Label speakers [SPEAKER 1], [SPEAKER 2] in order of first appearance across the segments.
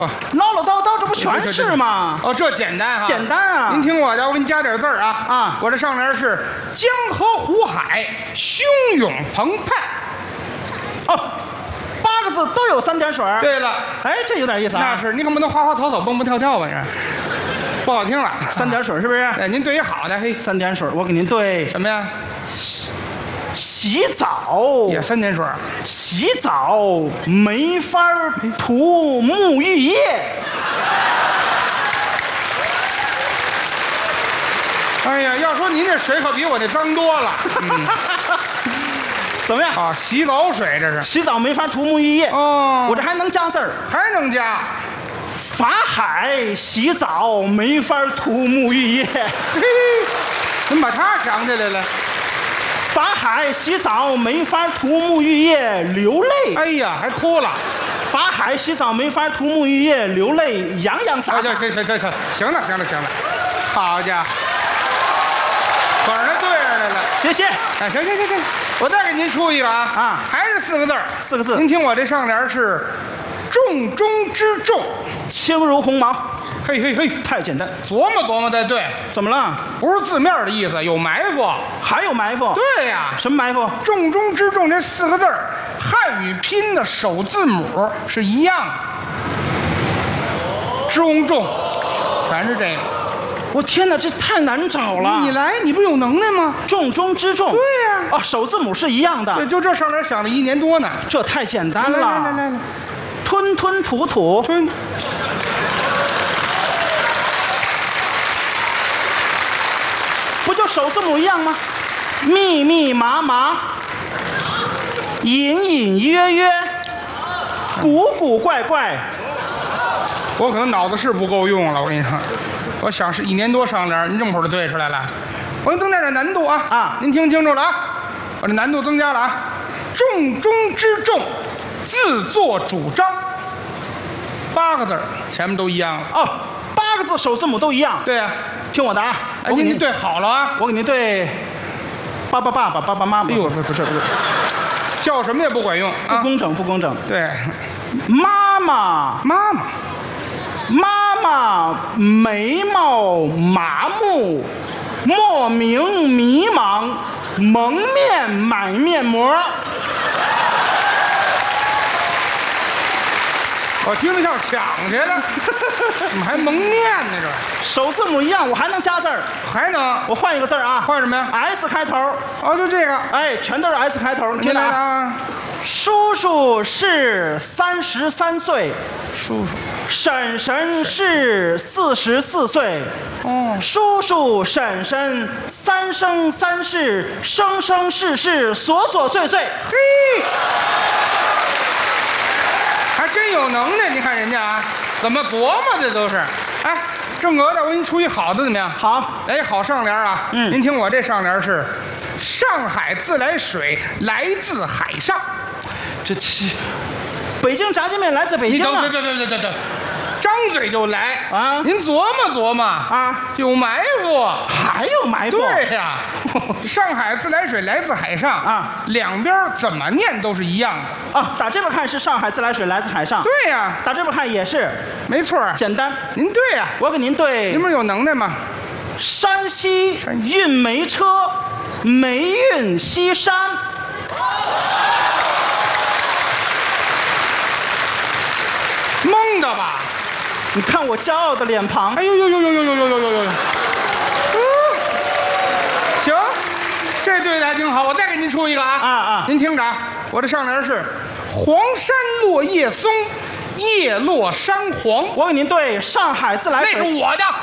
[SPEAKER 1] 唠唠叨叨，这不全是吗？
[SPEAKER 2] 哦，这简单哈，
[SPEAKER 1] 简单啊！
[SPEAKER 2] 您听我的，我给你加点字儿啊
[SPEAKER 1] 啊！
[SPEAKER 2] 我这上联是江河湖海，汹涌澎湃。
[SPEAKER 1] 哦，8个字都有3点水。
[SPEAKER 2] 对了，
[SPEAKER 1] 哎，这有点意思啊！
[SPEAKER 2] 那是，你可不能花花草草，蹦蹦跳跳吧？这不好听了。
[SPEAKER 1] 3点水是不是？
[SPEAKER 2] 哎，您对一好的，嘿
[SPEAKER 1] ，3点水，我给您对
[SPEAKER 2] 什么呀？
[SPEAKER 1] 洗澡
[SPEAKER 2] 也3点水。
[SPEAKER 1] 洗澡没法涂沐浴液。
[SPEAKER 2] 哎呀，要说您这水可比我这脏多了。
[SPEAKER 1] 怎么样？
[SPEAKER 2] 啊，洗澡水这是。
[SPEAKER 1] 洗澡没法涂沐浴液。
[SPEAKER 2] 哦，
[SPEAKER 1] 我这还能加字儿，
[SPEAKER 2] 还能加。
[SPEAKER 1] 法海洗澡没法涂沐浴液。
[SPEAKER 2] 嘿，怎么把它想起来了？
[SPEAKER 1] 法海洗澡没法涂沐浴液，流泪。
[SPEAKER 2] 哎呀，还哭了。
[SPEAKER 1] 法海洗澡没法涂沐浴液，流泪，洋洋洒洒。
[SPEAKER 2] 行了，好家伙，可是他对上来了。
[SPEAKER 1] 谢谢。
[SPEAKER 2] 哎，行，我再给您出一个啊，还是4个字
[SPEAKER 1] ，4个字。
[SPEAKER 2] 您听我这上联是重中之重，
[SPEAKER 1] 轻如鸿毛。
[SPEAKER 2] 嘿，
[SPEAKER 1] 太简单，
[SPEAKER 2] 琢磨才对。
[SPEAKER 1] 怎么了？
[SPEAKER 2] 不是字面的意思，有埋伏。还
[SPEAKER 1] 有埋伏？
[SPEAKER 2] 对呀。
[SPEAKER 1] 什么埋伏？
[SPEAKER 2] 重中之重这4个字儿，汉语拼音的首字母是一样的。中，全是这个。
[SPEAKER 1] 我天哪，这太难找了！
[SPEAKER 2] 你来，你不有能耐吗？
[SPEAKER 1] 重中之重。
[SPEAKER 2] 对呀。
[SPEAKER 1] 啊，首字母是一样的。
[SPEAKER 2] 对，就这上联想了1年多呢。
[SPEAKER 1] 这太简单了。
[SPEAKER 2] 来，
[SPEAKER 1] 吞吞吐吐。
[SPEAKER 2] 吞。
[SPEAKER 1] 不就首字母一样吗？密密麻麻，隐隐约约，古古怪怪。
[SPEAKER 2] 我可能脑子是不够用了，我跟你说，我想是1年多上联，您这么会儿就对出来了。我给你增加点难度啊！您听清楚了啊！我这难度增加了啊！重中之重，自作主张。8个字，前面都一样了。
[SPEAKER 1] 哦，8个字首字母都一样。
[SPEAKER 2] 对呀。
[SPEAKER 1] 听我的啊！
[SPEAKER 2] 我给您对好了啊！
[SPEAKER 1] 我给您对，爸爸妈妈。
[SPEAKER 2] 哎呦，不是，叫什么也不管用，
[SPEAKER 1] 不公正。
[SPEAKER 2] 对，
[SPEAKER 1] 妈妈眉毛麻木，莫名迷茫，蒙面买面膜。
[SPEAKER 2] 我听着像抢去了，怎么还蒙面呢？这
[SPEAKER 1] 首字母一样，我还能加字儿，
[SPEAKER 2] 还能。
[SPEAKER 1] 我换一个字儿啊，
[SPEAKER 2] 换什么呀
[SPEAKER 1] ？S 开头。
[SPEAKER 2] 哦，就这个。
[SPEAKER 1] 哎，全都是 S 开头。
[SPEAKER 2] 您来啊！
[SPEAKER 1] 叔叔是33岁，婶婶是44岁。哦，叔叔婶婶3生3世，生生世世琐琐碎碎。
[SPEAKER 2] 嘿。还真有能耐，你看人家啊，怎么琢磨的都是。哎，正格的，我给你出一好的怎么样？
[SPEAKER 1] 好，
[SPEAKER 2] 哎，好上联啊。您听我这上联是：上海自来水来自海上。
[SPEAKER 1] 这北京炸酱面来自北京啊！
[SPEAKER 2] 对，张嘴就来
[SPEAKER 1] 啊！
[SPEAKER 2] 您琢磨啊，有埋伏，
[SPEAKER 1] 还有埋伏。
[SPEAKER 2] 对呀，上海自来水来自海上啊，两边怎么念都是一样的
[SPEAKER 1] 啊。打这边看是上海自来水来自海上，
[SPEAKER 2] 对呀。
[SPEAKER 1] 打这边看也是，
[SPEAKER 2] 没错，
[SPEAKER 1] 简单。
[SPEAKER 2] 您对呀，
[SPEAKER 1] 我给您对。
[SPEAKER 2] 您不是有能耐吗？
[SPEAKER 1] 山西运煤车，煤运西山。
[SPEAKER 2] 蒙的吧？
[SPEAKER 1] 你看我骄傲的脸庞。
[SPEAKER 2] 哎呦！行，这对的还挺好。我再给您出一个啊！您听着啊，我的上联是黄山落叶松，叶落山黄。
[SPEAKER 1] 我给您对上海自来水。
[SPEAKER 2] 那是我的。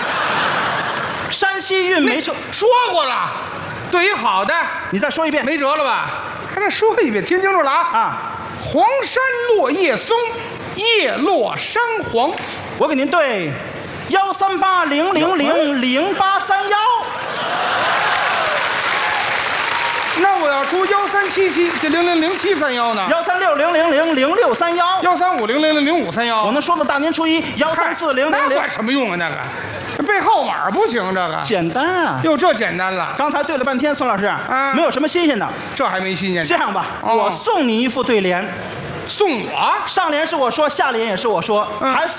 [SPEAKER 1] 山西运煤车
[SPEAKER 2] 说过了，对一好的。
[SPEAKER 1] 你再说一遍。
[SPEAKER 2] 没辙了吧？还再说一遍，听清楚了啊！黄山落叶松，叶落山黄。
[SPEAKER 1] 我给您对13800000831。
[SPEAKER 2] 那我要出1377这000731呢
[SPEAKER 1] ？13600000631。
[SPEAKER 2] 135000531。
[SPEAKER 1] 我能说到大年初一1340000。
[SPEAKER 2] 那管什么用啊？那个背号码不行，这个
[SPEAKER 1] 简单啊。
[SPEAKER 2] 哟，这简单了。
[SPEAKER 1] 刚才对了半天，孙老师啊，没有什么新鲜的。
[SPEAKER 2] 这还没新鲜。
[SPEAKER 1] 这样吧，我送你一副对联。
[SPEAKER 2] 送我？
[SPEAKER 1] 上联是我说，下联也是我说，还